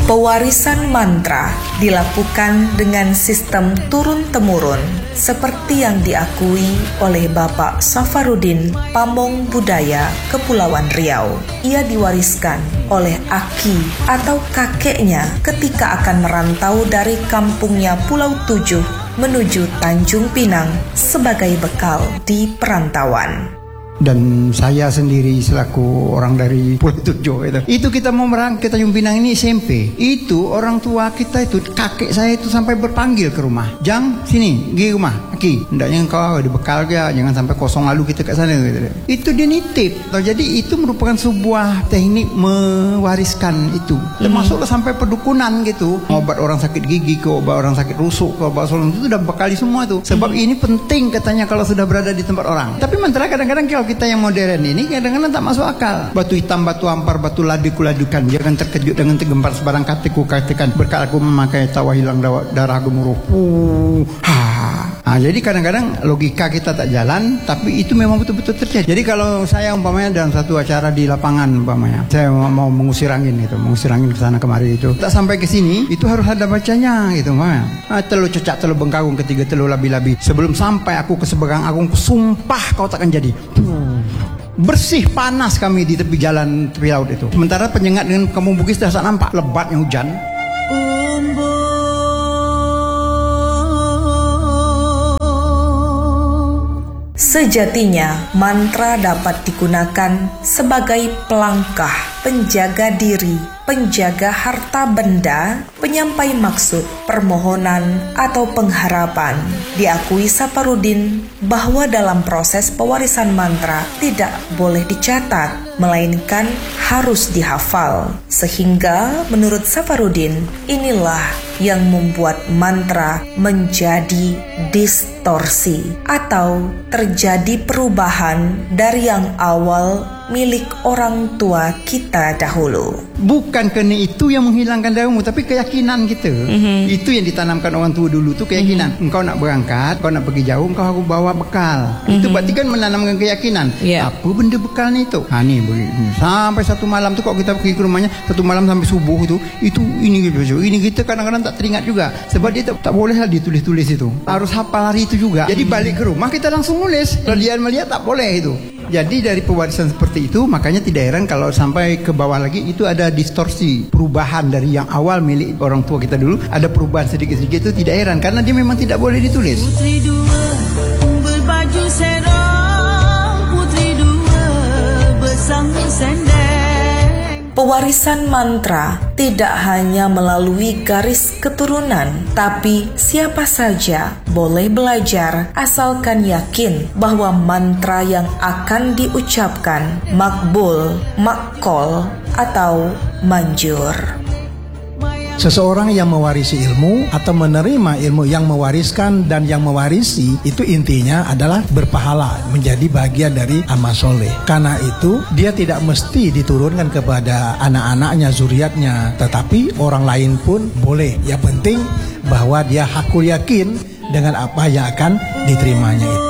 Pewarisan mantra dilakukan dengan sistem turun-temurun seperti yang diakui oleh Bapak Safarudin Pamong Budaya Kepulauan Riau. Ia diwariskan oleh aki atau kakeknya ketika akan merantau dari kampungnya Pulau Tujuh menuju Tanjung Pinang sebagai bekal di perantauan. Dan saya sendiri selaku orang dari Pulau Tujuh itu kita mau berangkat ke Tanjung Pinang ini SMP. Itu orang tua kita itu, kakek saya itu sampai berpanggil ke rumah. Jang, sini, pergi rumah. Aki, hendaknya engkau dibekal ya, jangan sampai kosong lalu kita ke sana gitu. Itu dia nitip. Jadi itu merupakan sebuah teknik mewariskan itu. Termasuklah sampai pedukunan gitu. Obat orang sakit gigi ke obat orang sakit rusuk ke obat solong itu udah bekali semua tuh. Sebab ini penting katanya kalau sudah berada di tempat orang. Tapi mantra kadang-kadang kalau kita yang modern ini kadang-kadang tak masuk akal. Batu hitam, batu ampar, batu ladi kuladukan. Jangan terkejut dengan tergempar sebarang katiku katakan berkat aku memakai tawa hilang darah gemuruh. Jadi kadang-kadang logika kita tak jalan, tapi itu memang betul-betul terjadi. Jadi kalau saya umpamanya dalam satu acara di lapangan umpamanya, saya mau mengusir angin ke sana kemari itu, tak sampai ke sini, itu harus ada bacanya gitu umpamanya. Telu cecak, telu bengkagung, ketiga telu labi-labi. Sebelum sampai aku ke seberang agung, sumpah kau takkan jadi. Bersih panas kami di tepi jalan tepi laut itu. Sementara penyengat dengan kampung Bugis sudah nampak lebatnya hujan. Sejatinya, mantra dapat digunakan sebagai pelangkah, penjaga diri, penjaga harta benda, penyampai maksud, permohonan, atau pengharapan. Diakui Safarudin bahwa dalam proses pewarisan mantra tidak boleh dicatat, melainkan harus dihafal. Sehingga menurut Safarudin, inilah yang membuat mantra menjadi distorsi atau terjadi perubahan dari yang awal milik orang tua kita dahulu. Bukan kerana itu yang menghilangkan darimu, tapi keyakinan kita. Itu yang ditanamkan orang tua dulu tuh, keyakinan. Engkau nak berangkat, kau nak pergi jauh, engkau harus bawa bekal. Itu berarti kan menanamkan keyakinan. Apa benda bekal ni tu? Ni sampai satu malam tu kalau kita pergi ke rumahnya, satu malam sampai subuh itu ini kita kadang-kadang tak teringat juga. Sebab dia tak bolehlah ditulis-tulis itu. Harus hafal hari itu juga. Jadi balik ke rumah kita langsung nulis. Kalau dia melihat tak boleh itu. Jadi dari pewarisan seperti itu, makanya tidak heran kalau sampai ke bawah lagi itu ada distorsi, perubahan dari yang awal milik orang tua kita dulu, ada perubahan sedikit-sedikit, itu tidak heran karena dia memang tidak boleh ditulis. Putri dua berbaju serong, putri dua bersama sendeng. Pewarisan mantra tidak hanya melalui garis keturunan, tapi siapa saja boleh belajar asalkan yakin bahwa mantra yang akan diucapkan makbul, makkol, atau manjur. Seseorang yang mewarisi ilmu atau menerima ilmu yang mewariskan dan yang mewarisi itu intinya adalah berpahala, menjadi bagian dari amal soleh. Karena itu dia tidak mesti diturunkan kepada anak-anaknya, zuriatnya, tetapi orang lain pun boleh. Yang penting bahwa dia hakul yakin dengan apa yang akan diterimanya itu.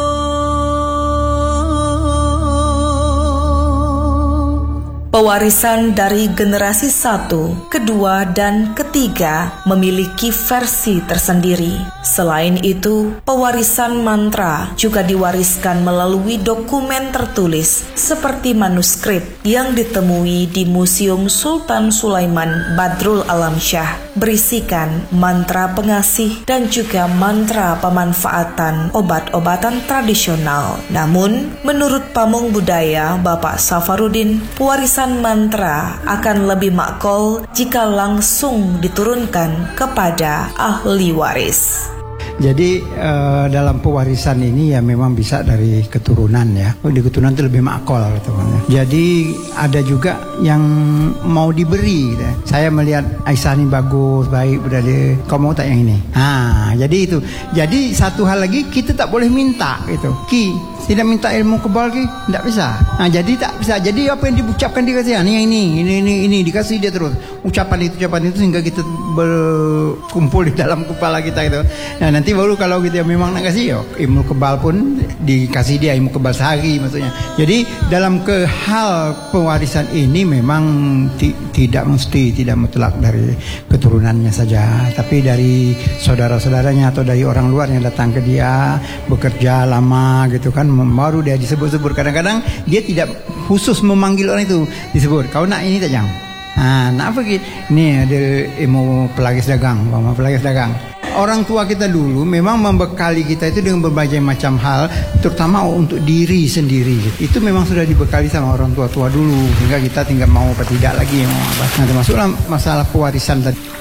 Pewarisan dari generasi 1, kedua, dan ketiga memiliki versi tersendiri. Selain itu, pewarisan mantra juga diwariskan melalui dokumen tertulis seperti manuskrip yang ditemui di Museum Sultan Sulaiman Badrul Alam Shah, berisikan mantra pengasih dan juga mantra pemanfaatan obat-obatan tradisional. Namun, menurut Pamong Budaya Bapak Safarudin, pewarisan mantra akan lebih makol jika langsung diturunkan kepada ahli waris. Jadi dalam pewarisan ini ya memang bisa dari keturunan ya. Di keturunan itu lebih makol teman-teman. Jadi ada juga yang mau diberi gitu. Saya melihat Aisyah ini bagus, baik, udah deh. Kau mau tak yang ini? Jadi itu. Jadi satu hal lagi kita tak boleh minta gitu. Tidak minta ilmu kebal ki, tidak bisa. Jadi tak bisa. Jadi apa yang diucapkan dikasih, ini dikasih dia terus. Ucapan itu sehingga kita berkumpul di dalam kepala kita gitu. Nanti baru kalau kita memang nak kasih, ilmu kebal pun dikasih dia, ilmu kebal sehari maksudnya. Jadi dalam hal pewarisan ini memang tidak mutlak dari keturunannya saja, tapi dari saudara-saudaranya atau dari orang luar yang datang ke dia bekerja lama gitu kan, baru dia disebut-sebut. Kadang-kadang dia tidak khusus memanggil orang itu, disebut kau nak ini tak jang. Nak apa gitu? Ini ada ilmu pelagis dagang, Orang tua kita dulu memang membekali kita itu dengan berbagai macam hal, terutama untuk diri sendiri. Itu memang sudah dibekali sama orang tua dulu, sehingga kita tinggal mau apa tidak lagi. Nah, termasuklah masalah pewarisan tadi.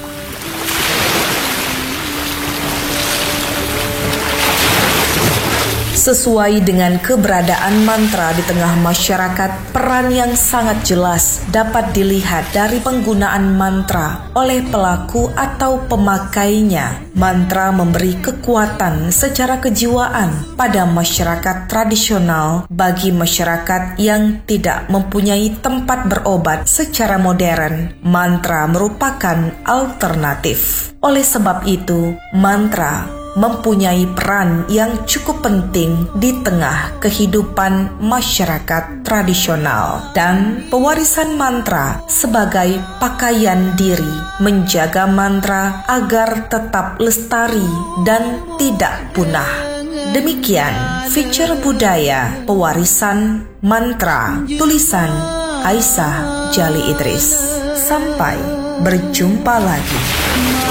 Sesuai dengan keberadaan mantra di tengah masyarakat, peran yang sangat jelas dapat dilihat dari penggunaan mantra oleh pelaku atau pemakainya. Mantra memberi kekuatan secara kejiwaan pada masyarakat tradisional bagi masyarakat yang tidak mempunyai tempat berobat secara modern. Mantra merupakan alternatif. Oleh sebab itu, mantra mempunyai peran yang cukup penting di tengah kehidupan masyarakat tradisional, dan pewarisan mantra sebagai pakaian diri menjaga mantra agar tetap lestari dan tidak punah. Demikian feature budaya pewarisan mantra tulisan Aisyah Jali Idris. Sampai berjumpa lagi.